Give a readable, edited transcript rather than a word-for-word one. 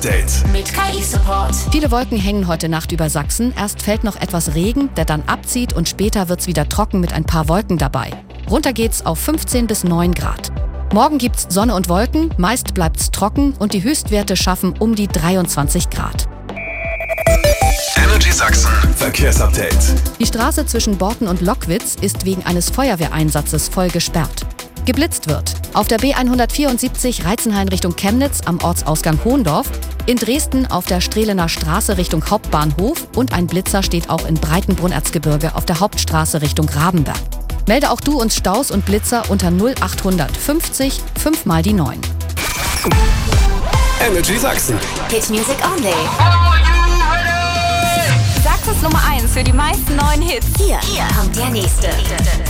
Mit KI-Support. Viele Wolken hängen heute Nacht über Sachsen. Erst fällt noch etwas Regen, der dann abzieht und später wird's wieder trocken mit ein paar Wolken dabei. Runter geht's auf 15 bis 9 Grad. Morgen gibt's Sonne und Wolken, meist bleibt's trocken und die Höchstwerte schaffen um die 23 Grad. Energy Sachsen Verkehrsupdate. Die Straße zwischen Borken und Lockwitz ist wegen eines Feuerwehreinsatzes voll gesperrt. Geblitzt wird auf der B174 Reitzenhain Richtung Chemnitz am Ortsausgang Hohndorf, in Dresden auf der Strehlener Straße Richtung Hauptbahnhof und ein Blitzer steht auch in Breitenbrunn-Erzgebirge auf der Hauptstraße Richtung Rabenberg. Melde auch du uns Staus und Blitzer unter 0800 50 5 mal die 9. Energy Sachsen. Hit Music Only. Sachsens Nummer 1 für die meisten neuen Hits. Hier kommt der nächste.